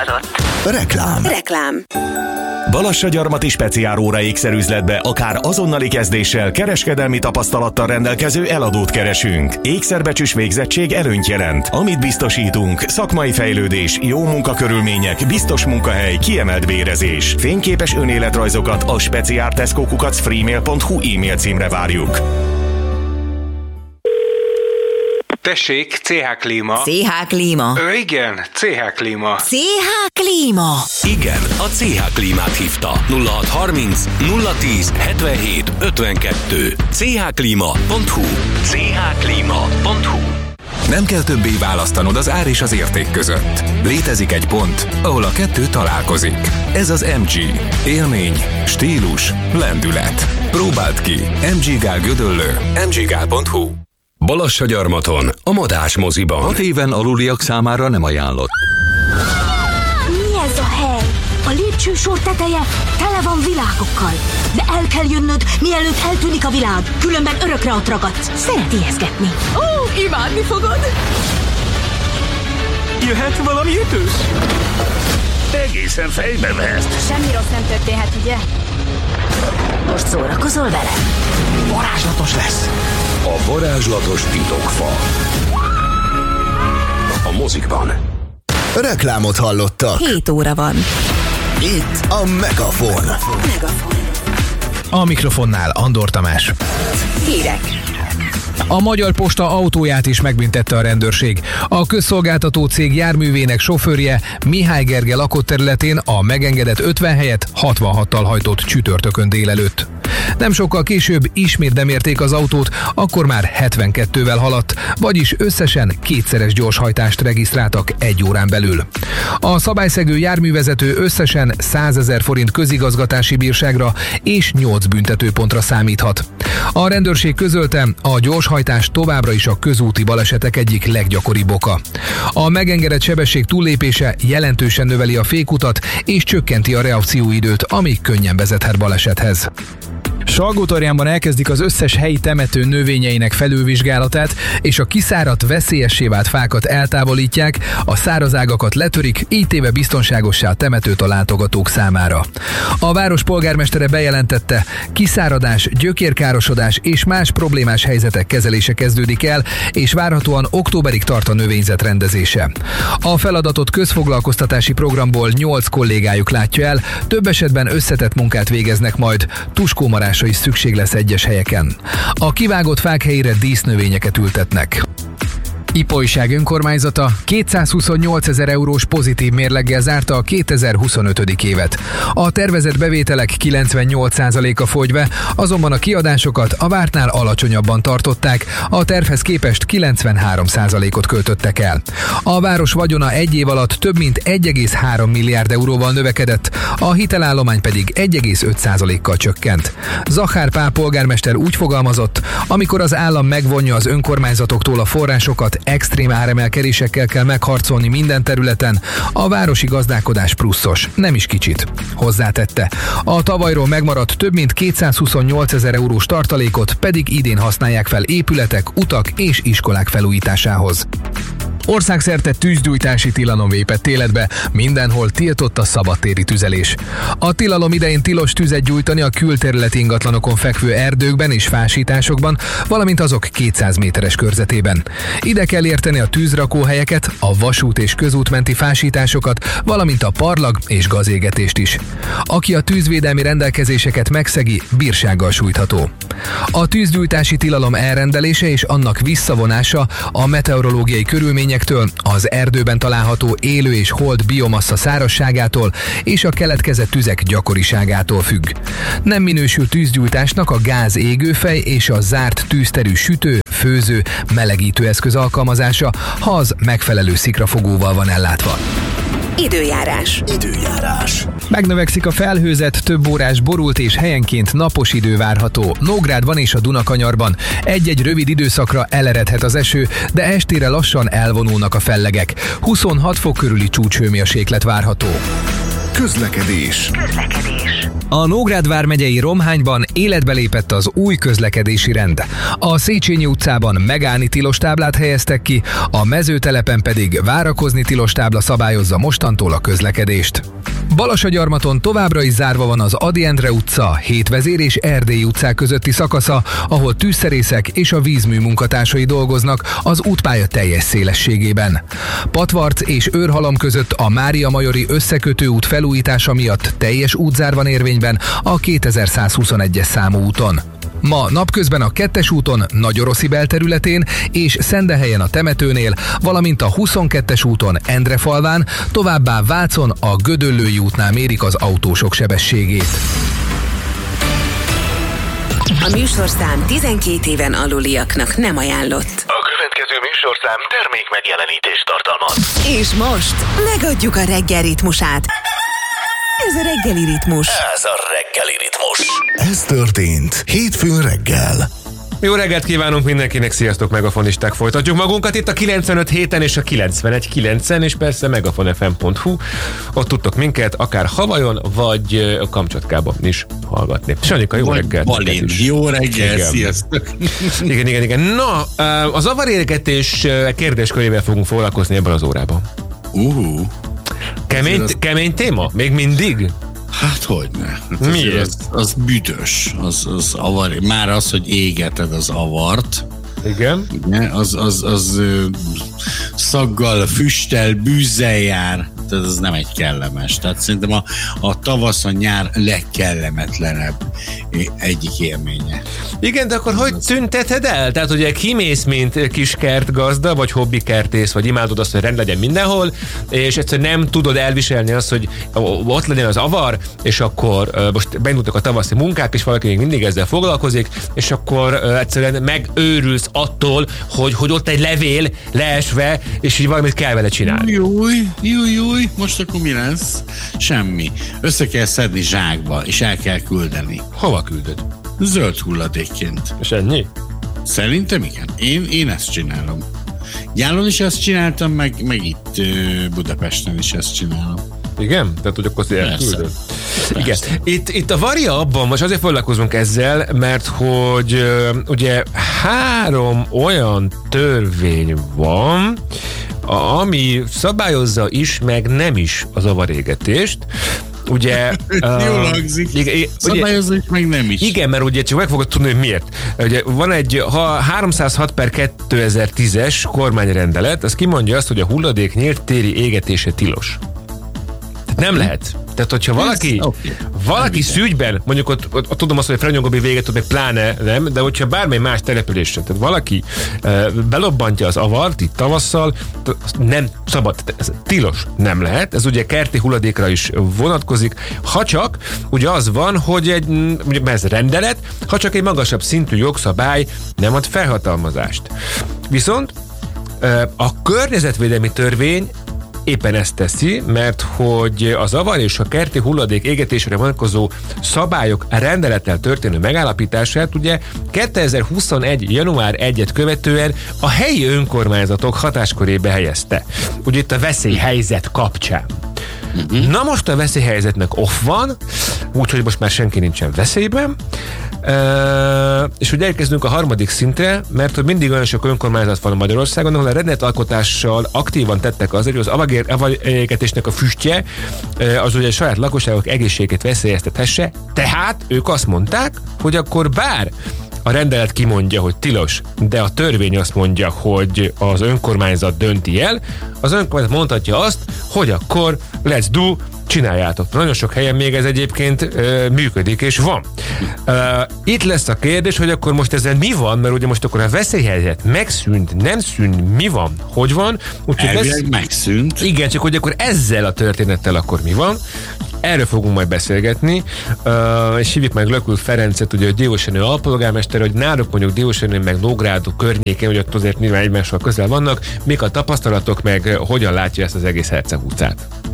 adott. Reklám. Balassagyarmati speciálóra ékszerüzletbe akár azonnali kezdéssel, kereskedelmi tapasztalattal rendelkező eladót keresünk. Ékszerbecsüs végzettség előnyt jelent. Amit biztosítunk, szakmai fejlődés, jó munkakörülmények, biztos munkahely, kiemelt bérezés. Fényképes önéletrajzokat a specialtesco@freemail.hu e-mail címre várjuk. Tessék, CH Klíma. CH Klíma. Igen, CH Klíma. CH Klíma. Igen, a CH Klímát hívta. 0630 010 77 52. chklima.hu. chklima.hu. Nem kell többé választanod az ár és az érték között. Létezik egy pont, ahol a kettő találkozik. Ez az MG. Élmény, stílus, lendület. Próbáld ki. MG Gál Gödöllő. mggál.hu. Balassagyarmaton, a Madás moziban. 6 éven aluliak számára nem ajánlott. Mi ez a hely? A lépcsősor teteje tele van világokkal. De el kell jönnöd, mielőtt eltűnik a világ. Különben örökre ott ragadsz. Szeret ijeszgetni. Ó, imádni fogod. Jöhet valami ütős? Egészen fejbe vesz. Semmi rossz nem történhet, ugye? Most szórakozol vele? Varázslatos lesz. A varázslatos titokfa. A mozikban. Reklámot hallottak. 7 óra van. Itt a Megafon. A mikrofonnál Andor Tamás. Hírek. A Magyar Posta autóját is megbüntette a rendőrség. A közszolgáltató cég járművének sofőrje Mihály Gerge lakott területén a megengedett 50 helyett 66-tal hajtott csütörtökön délelőtt. Nem sokkal később ismét bemérték az autót, akkor már 72-vel haladt, vagyis összesen 2-szeres gyorshajtást regisztráltak 1 órán belül. A szabályszegő járművezető összesen 100 000 forint közigazgatási bírságra és 8 büntetőpontra számíthat. A rendőrség közölte, a gyorshajtás továbbra is a közúti balesetek egyik leggyakoribb oka. A megengedett sebesség túllépése jelentősen növeli a fékutat és csökkenti a reakcióidőt, ami könnyen vezethet balesethez. Salgótarjánban elkezdik az összes helyi temető növényeinek felülvizsgálatát, és a kiszáradt, veszélyessé vált fákat eltávolítják, a száraz ágakat letörik, így téve biztonságossá a temetőt a látogatók számára. A város polgármestere bejelentette, kiszáradás, gyökérkárosodás és más problémás helyzetek kezelése kezdődik el, és várhatóan októberig tart a növényzet rendezése. A feladatot közfoglalkoztatási programból 8 kollégájuk látja el, több esetben összetett munkát végeznek majd, tuskómarásra is szükség lesz egyes helyeken. A kivágott fák helyére dísznövényeket ültetnek. Ipolyság önkormányzata 228 000 eurós pozitív mérleggel zárta a 2025. évet. A tervezett bevételek 98%-a fogyve, azonban a kiadásokat a vártnál alacsonyabban tartották, a tervhez képest 93%-ot költöttek el. A város vagyona egy év alatt több mint 1,3 milliárd euróval növekedett, a hitelállomány pedig 1,5%-kal csökkent. Zachár Pál polgármester úgy fogalmazott, amikor az állam megvonja az önkormányzatoktól a forrásokat, extrém áremelkedésekkel kell megharcolni minden területen, a városi gazdálkodás pluszos, nem is kicsit. Hozzátette. A tavalyról megmaradt több mint 228 000 eurós tartalékot pedig idén használják fel épületek, utak és iskolák felújításához. Országszerte tűzgyújtási tilalom lépett életbe, mindenhol tiltott a szabadtéri tüzelés. A tilalom idején tilos tüzet gyújtani a külterületi ingatlanokon fekvő erdőkben és fásításokban, valamint azok 200 méteres körzetében. Ide kell érteni a tűzrakóhelyeket, a vasút és közútmenti fásításokat, valamint a parlag és gazégetést is. Aki a tűzvédelmi rendelkezéseket megszegi, bírsággal sújtható. A tűzgyújtási tilalom elrendelése és annak visszavonása a meteorológiai körülményektől, az erdőben található élő és hold biomassa szárazságától és a keletkezett tüzek gyakoriságától függ. Nem minősül tűzgyújtásnak a gáz égőfej és a zárt tűzterű sütő, főző, melegítő eszköz alkalmazása, ha az megfelelő szikrafogóval van ellátva. Időjárás. Megnövekszik a felhőzet, több órás borult és helyenként napos idő várható. Nógrádban és a Dunakanyarban egy-egy rövid időszakra eleredhet az eső, de estére lassan elvonulnak a fellegek. 26 fok körüli csúcshőmérséklet várható. Közlekedés. A Nógrád vármegyei Romhányban életbe lépett az új közlekedési rend. A Széchenyi utcában megállni tilos táblát helyeztek ki, a Mezőtelepen pedig várakozni tilos tábla szabályozza mostantól a közlekedést. Balasagyarmaton továbbra is zárva van az Ady Endre utca, Hétvezér és Erdélyi utcák közötti szakasza, ahol tűzszerészek és a vízmű munkatársai dolgoznak az útpálya teljes szélességében. Patvarc és Őrhalom között a Mária Majori összekötő út felújítása miatt teljes útzár van érvényben a 2121-es számú úton. Ma napközben a 2-es úton Nagyoroszi belterületén és Szendehelyen a temetőnél, valamint a 22-es úton Endrefalván, továbbá Vácon a Gödöllői útnál mérik az autósok sebességét. A műsorszám 12 éven aluliaknak nem ajánlott. A következő műsorszám termék megjelenítést tartalmaz. És most megadjuk a reggel ritmusát. Ez a reggeli ritmus. Ez a reggeli ritmus. Ez történt hétfőn reggel. Jó reggelt kívánunk mindenkinek, sziasztok megafonisták, folytatjuk magunkat itt a 95 héten és a 91.9-en, és persze megafonfm.hu, ott tudtok minket akár Havajon, vagy Kamcsatkában is hallgatni. Sanyika, jó reggelt! Balint, jó reggel, igen. Sziasztok! Igen. Na, a zavarégetés kérdéskörével fogunk foglalkozni ebben az órában. Kemény téma? Még mindig? Hát hogyne. Miért? Az büdös. Az avar. Már az, hogy égeted az avart. Igen. Az szaggal, füsttel, bűzzel jár. Tehát ez nem egy kellemes. Tehát szerintem a tavasz, a nyár legkellemetlenebb egyik élménye. Igen, de akkor hogy tünteted el? Tehát ugye kimész, mint kis kertgazda, vagy hobbikertész, vagy imádod azt, hogy rend legyen mindenhol, és egyszerűen nem tudod elviselni azt, hogy ott legyen az avar, és akkor most beindultak a tavaszi munkák, és valaki még mindig ezzel foglalkozik, és akkor egyszerűen megőrülsz attól, hogy ott egy levél leesve, és így valamit kell vele csinálni. Júj, most akkor mi lesz? Semmi. Össze kell szedni zsákba, és el kell küldeni. Hova küldöd? Zöld hulladékként. És ennyi? Szerintem igen. Én ezt csinálom. Gyálon is ezt csináltam, meg itt Budapesten is ezt csinálom. Igen? Tehát, hogy akkor elküldöd. Igen. Itt a varia abban, most azért foglalkozunk ezzel, mert hogy ugye 3 olyan törvény van, ami szabályozza is, meg nem is az avarégetést. Ugye... Jól hangzik. Szabályozza is, meg nem is. Igen, mert ugye csak meg fogod tudni, hogy miért. Ugye van egy 306/2010-es kormányrendelet, az kimondja azt, hogy a hulladék nyílt téri égetése tilos. Nem lehet. Tehát, hogyha valaki szügyben, mondjuk ott tudom azt, hogy Franyongobi véget tud, meg pláne nem, de hogyha bármely más településre, tehát valaki belobbantja az avart itt tavasszal, nem szabad, ez tilos, nem lehet. Ez ugye kerti hulladékra is vonatkozik, ha csak ugye az van, hogy ugye ez rendelet, ha csak egy magasabb szintű jogszabály nem ad felhatalmazást. Viszont a környezetvédelmi törvény éppen ezt teszi, mert hogy az avar és a kerti hulladék égetésre vonatkozó szabályok rendelettel történő megállapítását ugye 2021. január 1-et követően a helyi önkormányzatok hatáskörébe helyezte. Ugye itt a veszélyhelyzet kapcsán. Na most a veszélyhelyzetnek off van, úgyhogy most már senki nincsen veszélyben, és hogy elkezdünk a 3. szintre, mert hogy mindig olyan sok önkormányzat van Magyarországon, ahol a rendeletalkotással aktívan tettek azért, hogy az avarégetésnek a füstje az ugye a saját lakosságok egészségét veszélyeztethesse, tehát ők azt mondták, hogy akkor bár a rendelet kimondja, hogy tilos, de a törvény azt mondja, hogy az önkormányzat dönti el, az önkormányzat mondhatja azt, hogy akkor let's do, csináljátok. Nagyon sok helyen még ez egyébként működik, és van. Itt lesz a kérdés, hogy akkor most ezzel mi van, mert ugye most akkor a veszélyhelyzet megszűnt, nem szűnt, mi van, hogy van. Elvileg megszűnt. Igen, csak hogy akkor ezzel a történettel akkor mi van. Erről fogunk majd beszélgetni, és hívjuk meg Lökül Ferencet, ugye a Diósjenő alpolgármester, hogy náluk mondjuk Diósjenő meg Nógrád környékén, hogy ott azért nyilván egymással közel vannak, mik a tapasztalatok, meg hogyan látja ezt az egész Herceg utcát.